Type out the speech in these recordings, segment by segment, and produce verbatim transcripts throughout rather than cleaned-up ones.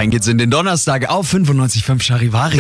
Rein geht's in den Donnerstag auf fünfundneunzig Komma fünf Charivari.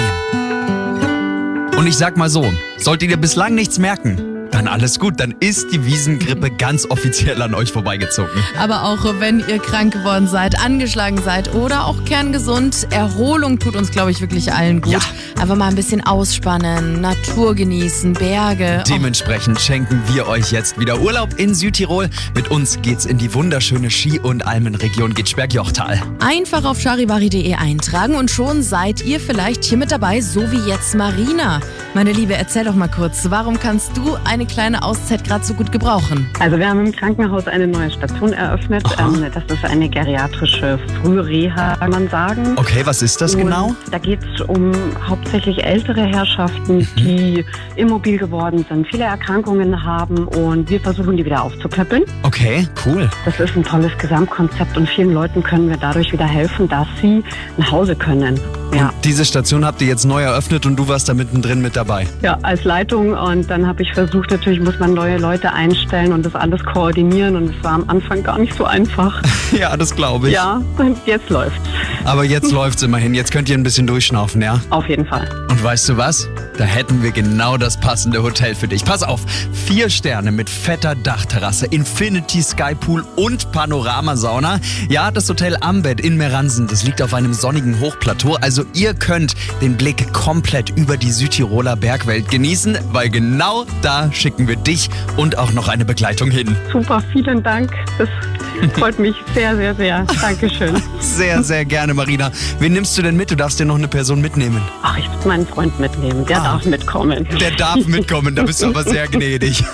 Und ich sag mal so, solltet ihr bislang nichts merken, dann alles gut, dann ist die Wiesengrippe ganz offiziell an euch vorbeigezogen. Aber auch wenn ihr krank geworden seid, angeschlagen seid oder auch kerngesund, Erholung tut uns, glaube ich, wirklich allen gut. Ja. Einfach mal ein bisschen ausspannen, Natur genießen, Berge. Dementsprechend schenken wir euch jetzt wieder Urlaub in Südtirol. Mit uns geht's in die wunderschöne Ski- und Almenregion Gitschberg-Jochtal. Einfach auf charivari punkt de eintragen und schon seid ihr vielleicht hier mit dabei, so wie jetzt Marina. Meine Liebe, erzähl doch mal kurz, warum kannst du eine kleine Auszeit gerade so gut gebrauchen? Also wir haben im Krankenhaus eine neue Station eröffnet. Ähm, das ist eine geriatrische Frühreha, kann man sagen. Okay, was ist das Und genau? Da geht es um hauptsächlich ältere Herrschaften, Mhm. die immobil geworden sind, viele Erkrankungen haben und wir versuchen, die wieder aufzupäppeln. Okay, cool. Das ist ein tolles Gesamtkonzept und vielen Leuten können wir dadurch wieder helfen, dass sie nach Hause können. Ja. Diese Station habt ihr jetzt neu eröffnet und du warst da mittendrin mit dabei. Ja, als Leitung und dann habe ich versucht, natürlich muss man neue Leute einstellen und das alles koordinieren und es war am Anfang gar nicht so einfach. Ja, das glaube ich. Ja, und jetzt läuft's. Aber jetzt läuft's immerhin. Jetzt könnt ihr ein bisschen durchschnaufen, ja? Auf jeden Fall. Und weißt du was? Da hätten wir genau das passende Hotel für dich. Pass auf, vier Sterne mit fetter Dachterrasse, Infinity Skypool und Panoramasauna. Ja, das Hotel Ambed in Meransen, das liegt auf einem sonnigen Hochplateau. Also ihr könnt den Blick komplett über die Südtiroler Bergwelt genießen, weil genau da schicken wir dich und auch noch eine Begleitung hin. Super, vielen Dank. Das freut mich sehr, sehr, sehr. Dankeschön. Sehr, sehr gerne, Marina. Wen nimmst du denn mit? Du darfst dir noch eine Person mitnehmen. Ach, ich würde meinen Freund mitnehmen. Der Ah. darf mitkommen. Der darf mitkommen, da bist du aber sehr gnädig.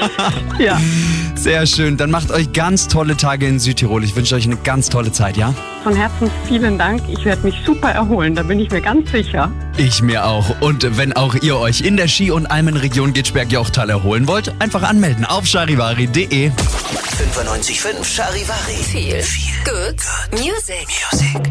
Ja, Sehr schön. Dann macht euch ganz tolle Tage in Südtirol. Ich wünsche euch eine ganz tolle Zeit, ja? von Herzen vielen Dank. Ich werde mich super erholen, da bin ich mir ganz sicher. Ich mir auch. Und wenn auch ihr euch in der Ski- und Almenregion Gitschberg-Jochtal erholen wollt, einfach anmelden auf charivari punkt de. fünfundneunzig Komma fünf Charivari. Viel, viel Good, Music. Music.